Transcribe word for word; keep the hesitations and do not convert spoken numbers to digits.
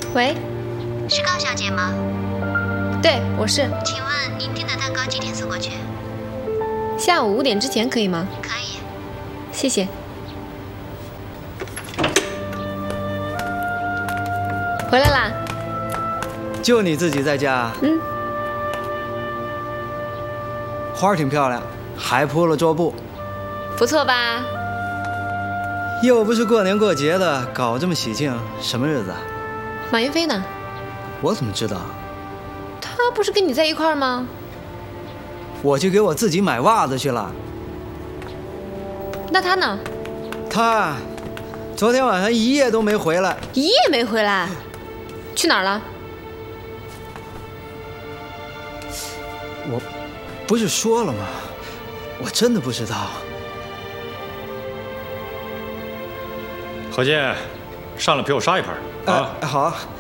喂， 是高小姐吗？ 对，我是。 请问您订的蛋糕几点送过去？ 下午五点之前可以吗？ 可以。 谢谢。回来啦？ 就你自己在家？ 嗯。 花儿挺漂亮，还铺了桌布， 不错吧？ 又不是过年过节的，搞这么喜庆，什么日子啊？ 马云飞呢？ 我怎么知道？ 他不是跟你在一块儿吗？ 我去给我自己买袜子去了。 那他呢？ 他昨天晚上一夜都没回来。 一夜没回来？去哪儿了？ 我不是说了吗？我真的不知道。 何健，上来陪我杀一盘啊！ 哎，好啊。